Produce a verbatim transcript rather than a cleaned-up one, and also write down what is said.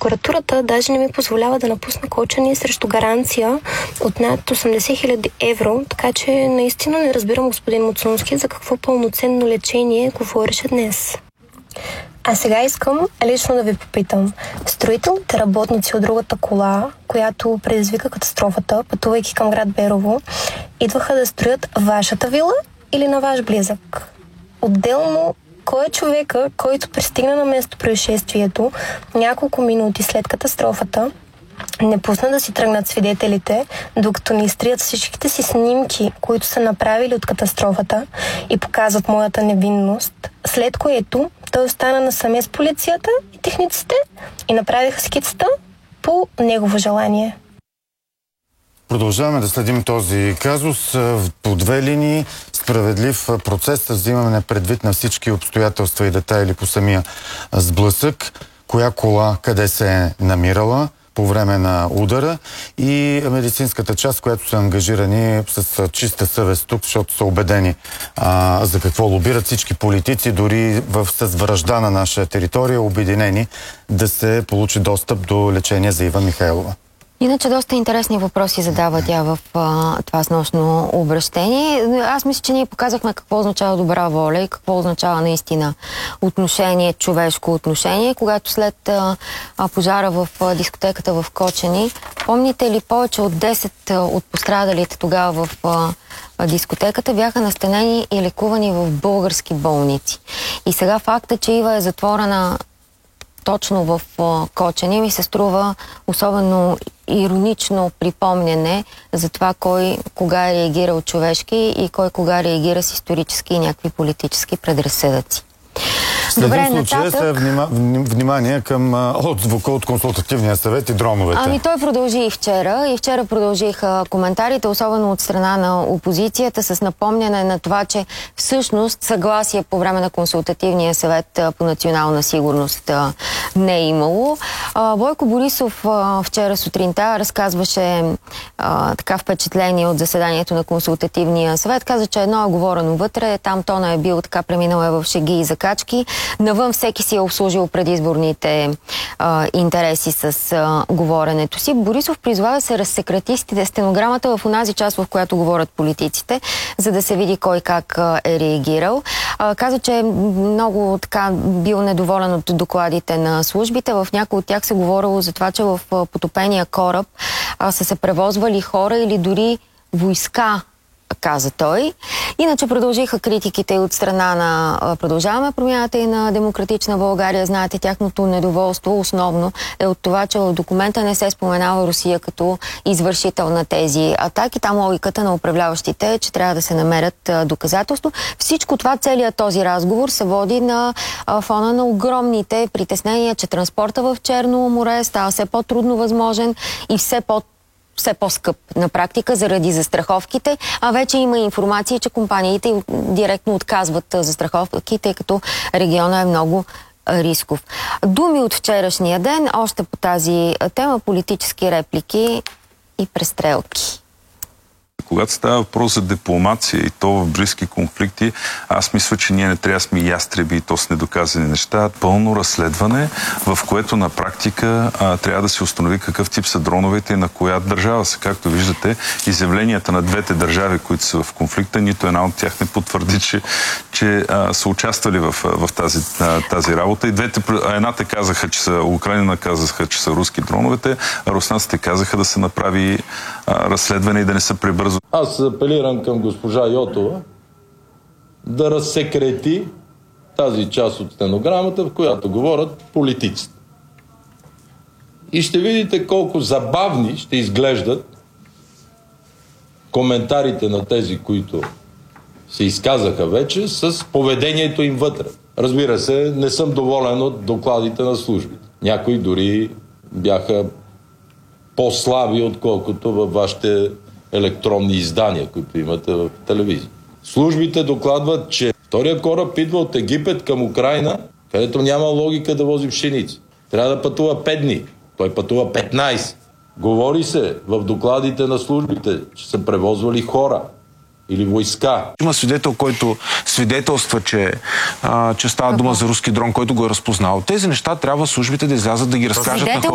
прокуратурата даже не ми позволява да напусна Кочани срещу гаранция от над осемдесет хиляди евро, така че наистина не разбирам, господин Муцунски, за какво пълноценно лечение говореше днес. А сега искам лично да ви попитам. Строителните работници от другата кола, която предизвика катастрофата, пътувайки към град Берово, идваха да строят вашата вила или на ваш близък? Отделно, кой е човека, който пристигна на место происшествието няколко минути след катастрофата, не пусна да си тръгнат свидетелите, докато не изтрият всичките си снимки, които са направили от катастрофата и показват моята невинност, след което той остана насаме с полицията и техниците и направиха скицата по негово желание. Продължаваме да следим този казус по две линии. Справедлив процес, взимаме предвид на всички обстоятелства и детайли по самия сблъсък, коя кола къде се е намирала по време на удара и медицинската част, която са ангажирани с чиста съвест тук, защото са убедени а, за какво лобират всички политици, дори в, с вражда на наша територия, обединени да се получи достъп до лечение за Ива Михайлова. Иначе доста интересни въпроси задава тя в а, това снощно обращение. Аз мисля, че ние показахме какво означава добра воля и какво означава наистина отношение, човешко отношение. Когато след а, а, пожара в а, дискотеката в Кочани, помните ли, повече от десет а, от пострадалите тогава в а, а, дискотеката бяха настанени и лекувани в български болници. И сега факта, че Ива е затворена точно в Кочани, ми се струва особено иронично припомняне за това кой кога е реагирал човешки и кой кога реагира с исторически и някакви политически предразсъдъци. Следим случая с внима, внимание към а, отзвука от консултативния съвет и дроновете. Ами той продължи и вчера. И вчера продължиха коментарите, особено от страна на опозицията, с напомняне на това, че всъщност съгласие по време на консултативния съвет а, по национална сигурност а, не е имало. А, Бойко Борисов а, вчера сутринта разказваше а, така впечатление от заседанието на консултативния съвет. Каза, че едно е говорено вътре, там тона е бил така, преминал е в шеги и закачки. Навън всеки си е обслужил предизборните а, интереси с а, говоренето си. Борисов призвава да се разсекрати стенограмата в онази част, в която говорят политиците, за да се види кой как а, е реагирал. А, каза, че е много така бил недоволен от докладите на службите. В някои от тях се говорило за това, че в а, потопения кораб а, са се превозвали хора или дори войска, каза той. Иначе продължиха критиките от страна на Продължаваме промяната и на Демократична България. Знаете, тяхното недоволство основно е от това, че в документа не се споменава Русия като извършител на тези атаки. Там логиката на управляващите е, че трябва да се намерят доказателство. Всичко това, целият този разговор се води на фона на огромните притеснения, че транспорта в Черно море става все по-трудно възможен и все по все по-скъп на практика заради застраховките, а вече има информация, че компаниите директно отказват застраховки, тъй като региона е много рисков. Думи от вчерашния ден, още по тази тема, политически реплики и престрелки. Когато става въпрос за дипломация и то в близки конфликти, аз мисля, че ние не трябва да сме ястреби и то с недоказани неща. Пълно разследване, в което на практика а, трябва да се установи какъв тип са дроновете и на коя държава са. Както виждате, изявленията на двете държави, които са в конфликта, нито една от тях не потвърди, че, че а, са участвали в, в тази, а, тази работа. И двете, едната казаха, че са Украина казаха, че са руски дроновете, а руснаците казаха да се направи а, разследване и да не са прибързо. Аз апелирам към госпожа Йотова да разсекрети тази част от стенограмата, в която говорят политиците. И ще видите колко забавни ще изглеждат коментарите на тези, които се изказаха вече, с поведението им вътре. Разбира се, не съм доволен от докладите на службите. Някои дори бяха по-слаби, отколкото във вашите електронни издания, които имате в телевизия. Службите докладват, че втория кораб идва от Египет към Украина, където няма логика да вози пшеница. Трябва да пътува пет дни. Той пътува петнайсет. Говори се в докладите на службите, че са превозвали хора или войска. Има свидетел, който свидетелства, че, а, че става дума за руски дрон, който го е разпознал. Тези неща трябва службите да излязат да ги разкажат на хората.